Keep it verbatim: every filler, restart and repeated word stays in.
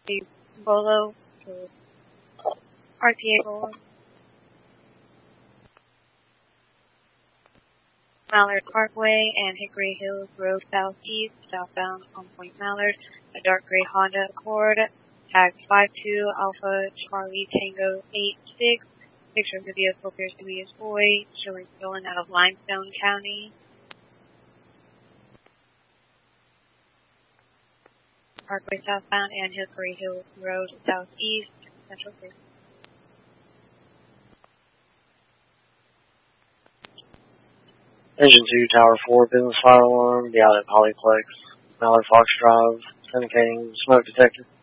the Bolo, R T A Bolo. Mallard Parkway and Hickory Hills Road Southeast, southbound on Point Mallard, a dark gray Honda Accord, tag five two Alpha Charlie Tango eight six. Picture of the vehicle appears to be his boy, showing stolen out of Limestone County. Parkway southbound and Hickory Hills Road southeast, Central Creek. Engine two, Tower four, business fire alarm, be out at Polyplex, Mallard Fox Drive, indicating smoke detector.